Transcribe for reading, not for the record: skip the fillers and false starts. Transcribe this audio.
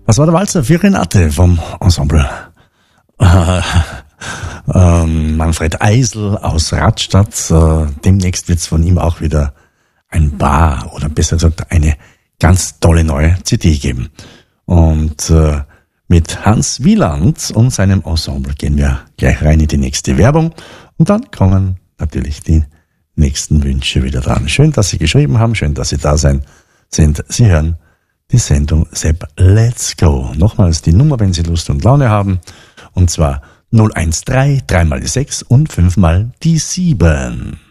Was war der Walzer für Renate vom Ensemble? Manfred Eisel aus Radstadt. Demnächst wird es von ihm auch wieder ein Bar oder besser gesagt eine ganz tolle neue CD geben. Und mit Hans Wieland und seinem Ensemble gehen wir gleich rein in die nächste Werbung und dann kommen natürlich die nächsten Wünsche wieder dran. Schön, dass Sie geschrieben haben, schön, dass Sie da sind. Sie hören die Sendung Sepp Let's Go. Nochmals die Nummer, wenn Sie Lust und Laune haben, und zwar 013 3 mal die 6 und 5 mal die 7.